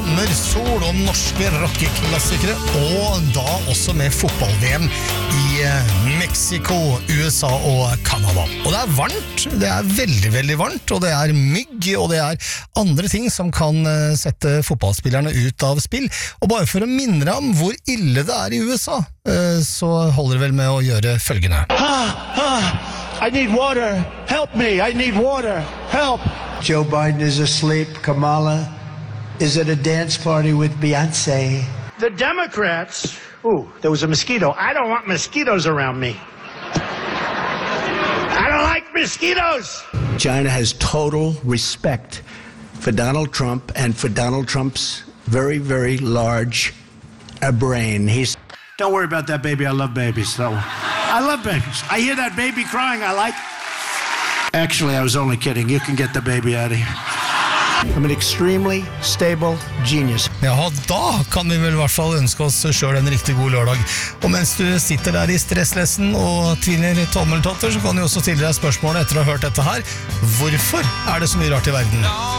sommer, sol og norske rockeklassikere, og da også med fotball-VM i Mexico, USA og Canada. Og det varmt, det veldig, veldig varmt, og det mygg, og det andre ting som kan sette fotballspillerne ut av spill. Og bare for å minne deg om hvor ille det i USA, så holder det vel med å gjøre følgende. I need water. Help me. I need water. Help. Joe Biden is asleep. Kamala is at a dance party with Beyonce. The Democrats. Ooh, there was a mosquito. I don't want mosquitoes around me. I don't like mosquitoes. China has total respect for Donald Trump and for Donald Trump's very, very large brain. Don't worry about that baby. I love babies. So I love babies. I hear that baby crying. I like. Actually, I was only kidding. You can get the baby out of here. I'm an extremely stable genius. Ja, da kan vi vel I hvert fall ønske oss selv en riktig god lørdag. Og mens du sitter der I stresslessen og tvinner tommeltotter, så kan du også stille deg spørsmålet etter å ha hørt dette her. Hvorfor det så mye rart I verden?